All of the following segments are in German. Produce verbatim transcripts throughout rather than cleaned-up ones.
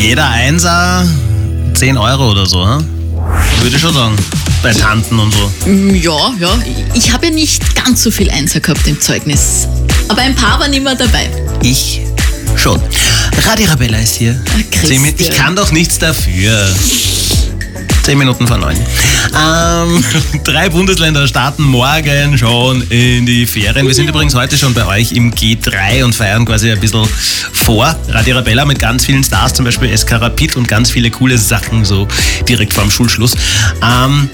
Jeder Einser zehn Euro oder so, hm? Würde ich schon sagen. Bei Tanten und so. Ja, ja. Ich habe ja nicht ganz so viel Einser gehabt im Zeugnis. Aber ein paar waren immer dabei. Ich schon. Radio Arabella ist hier. Ach, Zehn Min- ich kann doch nichts dafür. Zehn Minuten vor neun. Ähm, drei Bundesländer starten morgen schon in die Ferien. Wir sind übrigens heute schon bei euch im G drei und feiern quasi ein bisschen vor. Radio Arabella mit ganz vielen Stars, zum Beispiel S K Rapid und ganz viele coole Sachen so direkt vor dem Schulschluss. Ähm,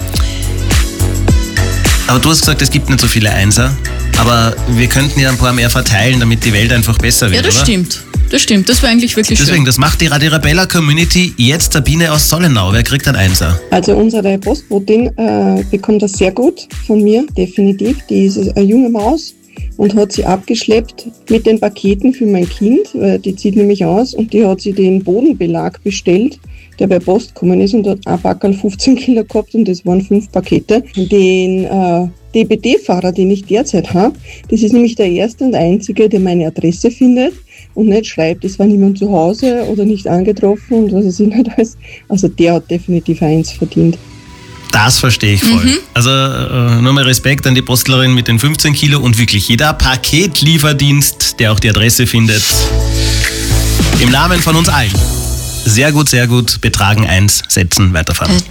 aber du hast gesagt, es gibt nicht so viele Einser. Aber wir könnten ja ein paar mehr verteilen, damit die Welt einfach besser wird, Ja, das oder? stimmt. Das stimmt, das war eigentlich wirklich Deswegen, schön. das macht die Radio Arabella Community jetzt. Sabine aus Sollenau. Wer kriegt ein Einser? Also unsere Postbotin äh, bekommt das sehr gut von mir, definitiv. Die ist eine junge Maus und hat sie abgeschleppt mit den Paketen für mein Kind. Weil die zieht nämlich aus und die hat sie den Bodenbelag bestellt, der bei Post gekommen ist und hat ein Packerl fünfzehn Kilo gehabt und das waren fünf Pakete. Den äh, D B D-Fahrer, den ich derzeit habe, das ist nämlich der erste und einzige, der meine Adresse findet und nicht schreibt, es war niemand zu Hause oder nicht angetroffen und was es nicht alles. Also der hat definitiv eins verdient. Das verstehe ich voll. Mhm. Also äh, nur mal Respekt an die Postlerin mit den fünfzehn Kilo und wirklich jeder Paketlieferdienst, der auch die Adresse findet. Im Namen von uns allen. Sehr gut, sehr gut. Betragen eins, setzen, weiterfahren. Äh,